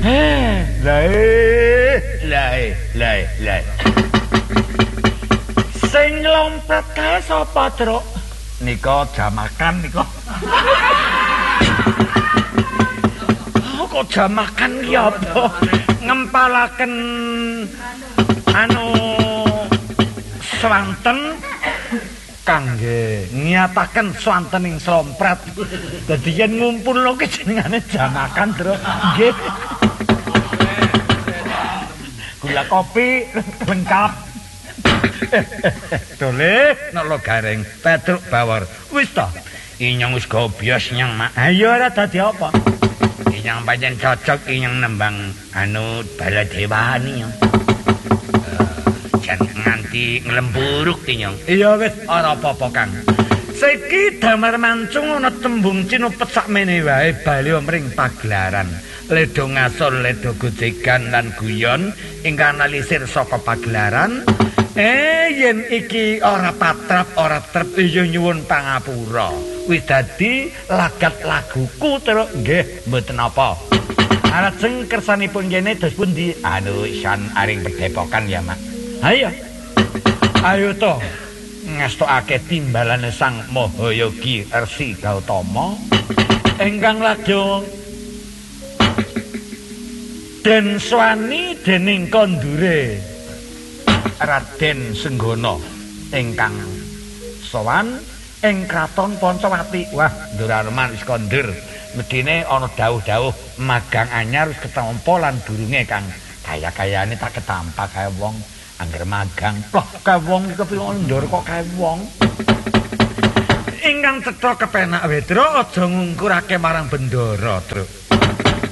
Lah. Sing lompret kae sapa, Truk? Nika jamakan nika. Kok jamakan ki apa? Ngempalaken swanten kangge ngiyataken swanten ing slompret. Dadi yen ngumpul lho ki jenengane jamakan, Truk. Nggih. Gula kopi lengkap. Dole nek lo gareng Petruk Bawor. Wis ta. Inyong wis gobios nyang mak. Ayo ora dadi apa? Inyong pancen cocok inyong nembang Baladewani. Jan nganti nglemburuk inyong. Iya wis ora apa-apa Kang. Saiki damar mancung ana tembung cinupet sakmene wae bali mring pagelaran. Ledo ngasor, ledo gojegan lan guyon ingkang analisir saka pagelaran. Yen iki ora patrap, ora trep ya nyuwun pangapura. Wis dadi lagat laguku terus nggih mboten apa. Arajeng kersanipun kene dos pundi? Isan aring Pedepokan ya, Mak. Ayo to. Ngestokake timbalane Sang Mahayogi Rsi Gautama ingkang lagi den swani dening kondure Raden Senggono ingkang sowan ing kraton Pancawati. Wah, Ndurareman wis kondur. Medine ana dawuh-dawuh magang anyar wis ketampa lan durunge Kang. Kaya-kayane tak ketampa kae wong angger magang. Loh, kae wong iki kepiye ndur kok kae wong. Ingkang cetha kepenak wae, Truk, aja ngungkurake marang bendara, Truk.